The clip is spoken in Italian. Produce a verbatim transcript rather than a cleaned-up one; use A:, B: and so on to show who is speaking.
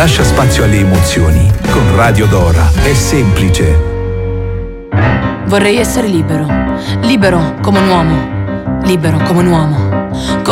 A: Lascia spazio alle emozioni. Con Radio Dora è semplice.
B: Vorrei essere libero, libero come un uomo, libero come un uomo.